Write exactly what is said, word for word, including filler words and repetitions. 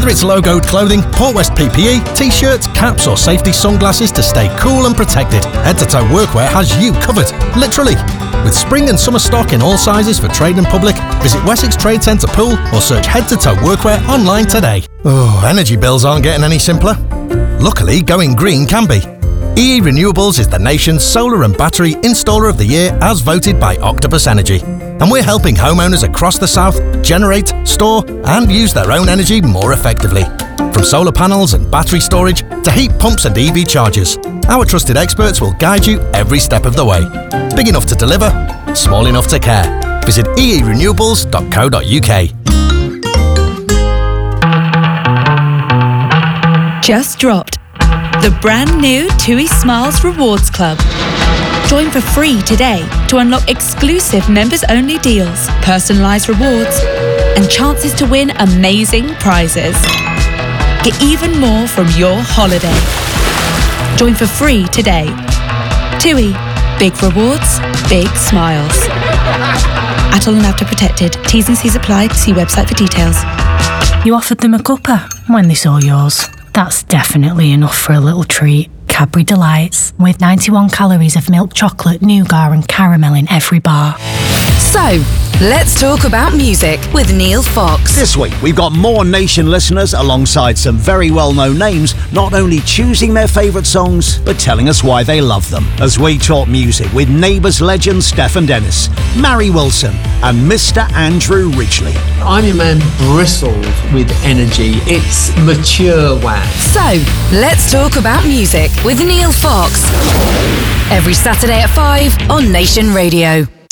Whether it's logoed clothing, Port West P P E, t-shirts, caps or safety sunglasses to stay cool and protected, Head to Toe Workwear has you covered, literally. With spring and summer stock in all sizes for trade and public, visit Wessex Trade Centre Pool or search Head to Toe Workwear online today. Oh, energy bills aren't getting any simpler. Luckily, going green can be. E E Renewables is the nation's solar and battery installer of the year as voted by Octopus Energy. And we're helping homeowners across the south generate, store and use their own energy more effectively. From solar panels and battery storage to heat pumps and E V chargers, our trusted experts will guide you every step of the way. Big enough to deliver, small enough to care. Visit e e renewables dot co dot u k. Just dropped the brand new TUI Smiles Rewards Club. Join for free today to unlock exclusive members-only deals, personalised rewards, and chances to win amazing prizes. Get even more from your holiday. Join for free today. TUI. Big rewards, big smiles. Atoll and After Protected. T's and C's apply. See website for details. You offered them a cuppa when they saw yours. That's definitely enough for a little treat. Cadbury Delights, with ninety-one calories of milk chocolate, nougat and caramel in every bar. So, let's talk about music with Neil Fox. This week, we've got more Nation listeners alongside some very well-known names, not only choosing their favourite songs, but telling us why they love them. As we talk music with Neighbours legend Stefan Dennis, Mary Wilson and Mister Andrew Ridgeley. I'm your man bristled with energy. It's mature wax. So, let's talk about music with Neil Fox. Every Saturday at five on Nation Radio.